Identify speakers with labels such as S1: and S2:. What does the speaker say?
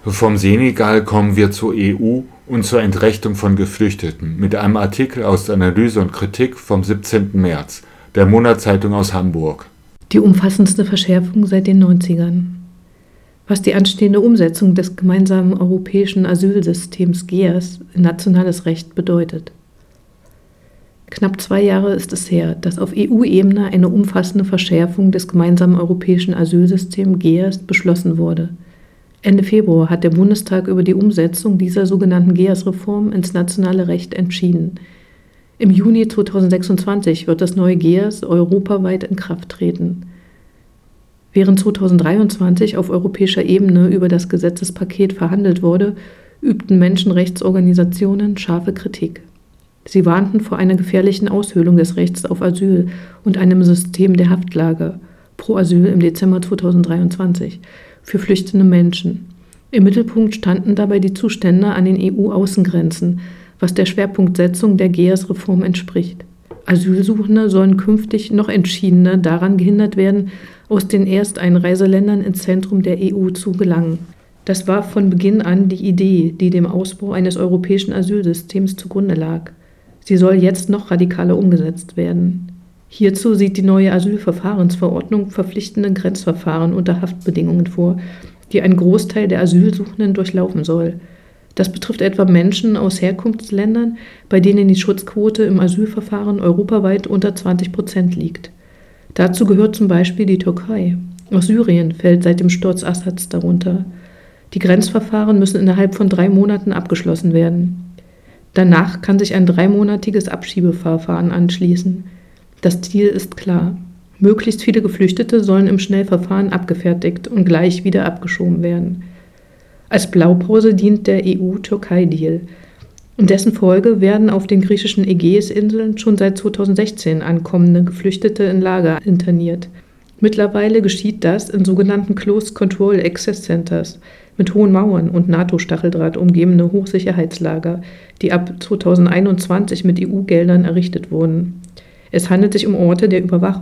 S1: Vom Senegal kommen wir zur EU und zur Entrechtung von Geflüchteten mit einem Artikel aus Analyse und Kritik vom 17. März, der Monatszeitung aus Hamburg.
S2: Die umfassendste Verschärfung seit den 90ern. Was die anstehende Umsetzung des gemeinsamen europäischen Asylsystems GEAS in nationales Recht bedeutet. Knapp 2 Jahre ist es her, dass auf EU-Ebene eine umfassende Verschärfung des gemeinsamen europäischen Asylsystems GEAS beschlossen wurde. Ende Februar hat der Bundestag über die Umsetzung dieser sogenannten GEAS-Reform ins nationale Recht entschieden. Im Juni 2026 wird das neue GEAS europaweit in Kraft treten. Während 2023 auf europäischer Ebene über das Gesetzespaket verhandelt wurde, übten Menschenrechtsorganisationen scharfe Kritik. Sie warnten vor einer gefährlichen Aushöhlung des Rechts auf Asyl und einem System der Haftlager, Pro Asyl im Dezember 2023, für flüchtende Menschen. Im Mittelpunkt standen dabei die Zustände an den EU-Außengrenzen, was der Schwerpunktsetzung der GEAS-Reform entspricht. Asylsuchende sollen künftig noch entschiedener daran gehindert werden, aus den Ersteinreiseländern ins Zentrum der EU zu gelangen. Das war von Beginn an die Idee, die dem Ausbau eines europäischen Asylsystems zugrunde lag. Sie soll jetzt noch radikaler umgesetzt werden. Hierzu sieht die neue Asylverfahrensverordnung verpflichtende Grenzverfahren unter Haftbedingungen vor, die ein Großteil der Asylsuchenden durchlaufen soll. Das betrifft etwa Menschen aus Herkunftsländern, bei denen die Schutzquote im Asylverfahren europaweit unter 20% liegt. Dazu gehört zum Beispiel die Türkei. Auch Syrien fällt seit dem Sturz Assads darunter. Die Grenzverfahren müssen innerhalb von 3 Monaten abgeschlossen werden. Danach kann sich ein 3-monatiges Abschiebeverfahren anschließen. Das Ziel ist klar. Möglichst viele Geflüchtete sollen im Schnellverfahren abgefertigt und gleich wieder abgeschoben werden. Als Blaupause dient der EU-Türkei-Deal. In dessen Folge werden auf den griechischen Ägäisinseln schon seit 2016 ankommende Geflüchtete in Lager interniert. Mittlerweile geschieht das in sogenannten Closed Control Access Centers mit hohen Mauern und NATO-Stacheldraht umgebene Hochsicherheitslager, die ab 2021 mit EU-Geldern errichtet wurden. Es handelt sich um Orte der Überwachung